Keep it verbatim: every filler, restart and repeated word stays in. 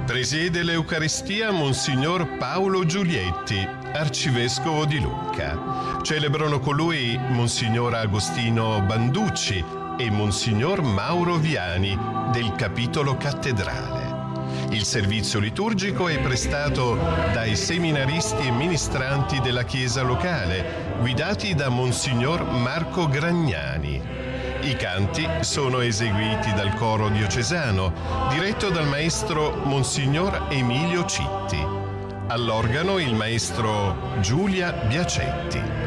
Presiede l'Eucaristia Monsignor Paolo Giulietti, arcivescovo di Lucca. Celebrano con lui Monsignor Agostino Banducci e Monsignor Mauro Viani del capitolo cattedrale. Il servizio liturgico è prestato dai seminaristi e ministranti della chiesa locale, guidati da Monsignor Marco Gragnani. I canti sono eseguiti dal coro diocesano, diretto dal maestro Monsignor Emilio Citti. All'organo il maestro Giulia Biacetti.